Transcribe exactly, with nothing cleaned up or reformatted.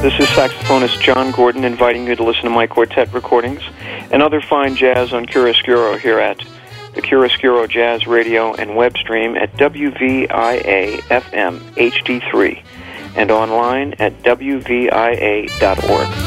This is saxophonist John Gordon inviting you to listen to my quartet recordings and other fine jazz on Chiaroscuro here at the Chiaroscuro Jazz Radio and web stream at W V I A F M H D three and online at W V I A dot org.